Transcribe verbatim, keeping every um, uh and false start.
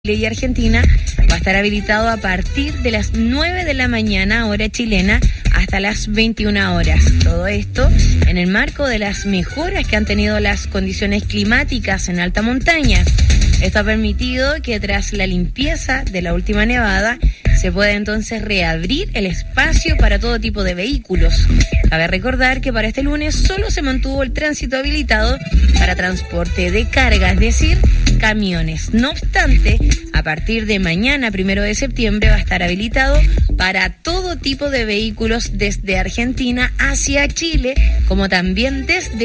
y Argentina va a estar habilitado a partir de las nueve de la mañana, hora chilena, hasta las veintiuna horas. Todo esto en el marco de las mejoras que han tenido las condiciones climáticas en alta montaña. Esto ha permitido que tras la limpieza de la última nevada se pueda entonces reabrir el espacio para todo tipo de vehículos. Cabe recordar que para este lunes solo se mantuvo el tránsito habilitado para transporte de carga, es decir, camiones. No obstante, a partir de mañana, primero de septiembre, va a estar habilitado para todo tipo de vehículos desde Argentina hacia Chile, como también desde